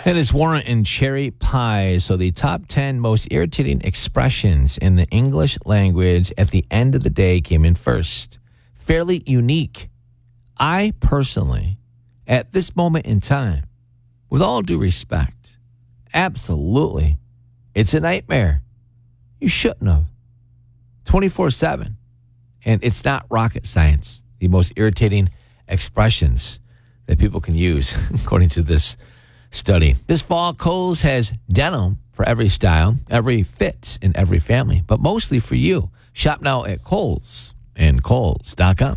And it's Warren and cherry pie. So the top 10 most irritating expressions in the English language at the end of the day came in first. Fairly unique. I personally, at this moment in time, with all due respect, absolutely, it's a nightmare. You shouldn't have. 24/7. And it's not rocket science. The most irritating expressions that people can use, according to this study. This fall, Kohl's has denim for every style, every fit, in every family, but mostly for you. Shop now at Kohl's and Kohl's.com.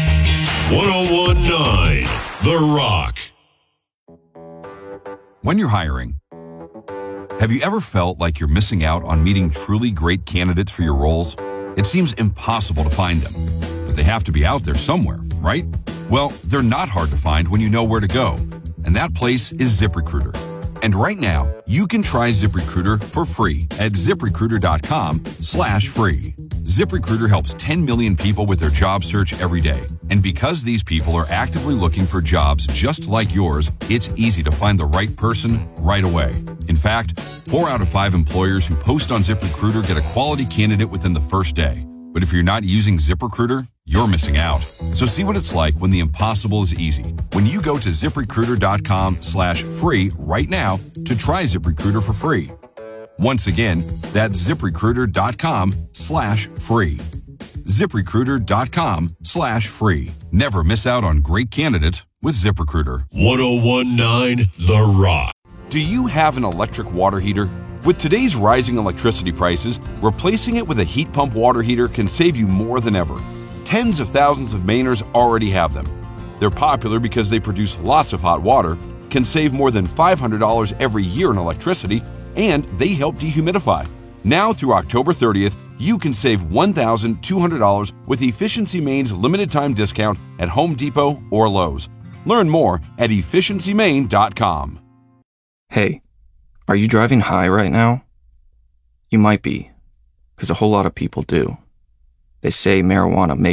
1019 The Rock. When you're hiring, have you ever felt like you're missing out on meeting truly great candidates for your roles? It seems impossible to find them, but they have to be out there somewhere, right? Well, they're not hard to find when you know where to go, and that place is ZipRecruiter. And right now, you can try ZipRecruiter for free at ZipRecruiter.com/free. ZipRecruiter helps 10 million people with their job search every day. And because these people are actively looking for jobs just like yours, it's easy to find the right person right away. In fact, 4 out of 5 employers who post on ZipRecruiter get a quality candidate within the first day. But if you're not using ZipRecruiter, you're missing out. So see what it's like when the impossible is easy. When you go to ZipRecruiter.com/free right now to try ZipRecruiter for free. Once again, that's ZipRecruiter.com/free. ZipRecruiter.com/free. Never miss out on great candidates with ZipRecruiter. 1019 The Rock. Do you have an electric water heater? With today's rising electricity prices, replacing it with a heat pump water heater can save you more than ever. Tens of thousands of Mainers already have them. They're popular because they produce lots of hot water, can save more than $500 every year in electricity, and they help dehumidify. Now through October 30th, you can save $1,200 with Efficiency Maine's limited time discount at Home Depot or Lowe's. Learn more at efficiencymaine.com. Hey, are you driving high right now? You might be, because a whole lot of people do. They say marijuana makes